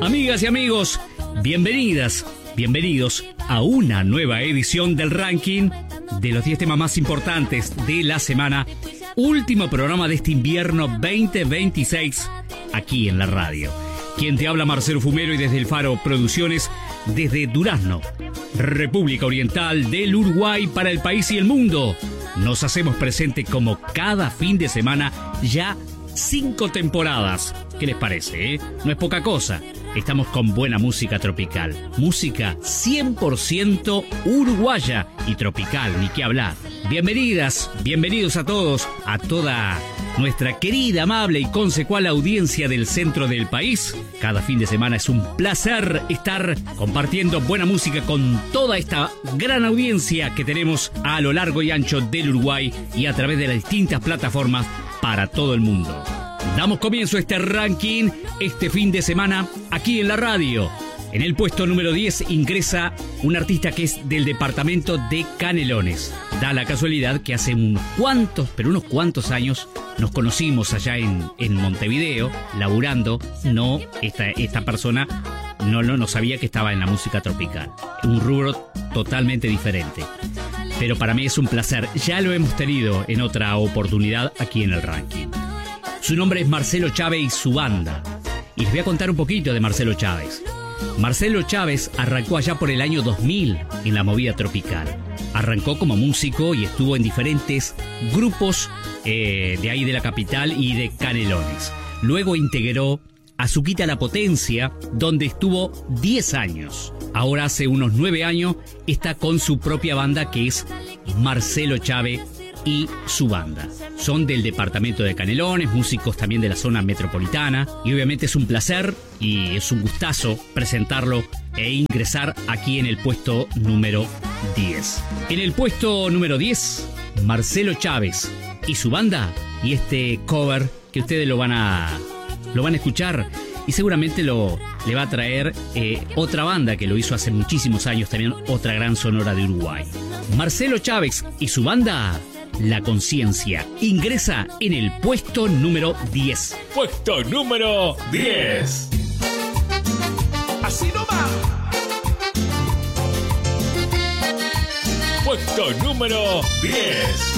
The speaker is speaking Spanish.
Amigas y amigos, bienvenidas, bienvenidos a una nueva edición del ranking de los 10 temas más importantes de la semana. Último programa de este invierno 2026 aquí en la radio. Quien te habla, Marcelo Fumero, y desde el Faro Producciones, desde Durazno, República Oriental del Uruguay, para el país y el mundo. Nos hacemos presente como cada fin de semana, ya 5 temporadas. ¿Qué les parece, No es poca cosa. Estamos con buena música tropical. Música 100% uruguaya y tropical, ni qué hablar. Bienvenidas, bienvenidos a todos, a toda nuestra querida, amable y consecual audiencia del centro del país. Cada fin de semana es un placer estar compartiendo buena música con toda esta gran audiencia que tenemos a lo largo y ancho del Uruguay y a través de las distintas plataformas para todo el mundo. Damos comienzo a este ranking este fin de semana aquí en la radio. En el puesto número 10 ingresa un artista que es del departamento de Canelones. Da la casualidad que hace unos cuantos años nos conocimos allá en Montevideo, laburando. No, esta persona no sabía que estaba en la música tropical. Un rubro totalmente diferente. Pero para mí es un placer. Ya lo hemos tenido en otra oportunidad aquí en el ranking. Su nombre es Marcelo Chávez y su banda. Y les voy a contar un poquito de Marcelo Chávez. Marcelo Chávez arrancó allá por el año 2000 en la movida tropical. Arrancó como músico y estuvo en diferentes grupos de ahí de la capital y de Canelones. Luego integró Azuquita La Potencia, donde estuvo 10 años. Ahora hace unos 9 años está con su propia banda, que es Marcelo Chávez y su banda. Son del departamento de Canelones, músicos también de la zona metropolitana, y obviamente es un placer y es un gustazo presentarlo e ingresar aquí en el puesto número 10. En el puesto número 10, Marcelo Chávez y su banda, y este cover que ustedes lo van a escuchar y seguramente le va a traer otra banda que lo hizo hace muchísimos años, también otra gran sonora de Uruguay. Marcelo Chávez y su banda, La Conciencia, ingresa en el puesto número 10. Puesto número 10. Así nomás. Puesto número 10.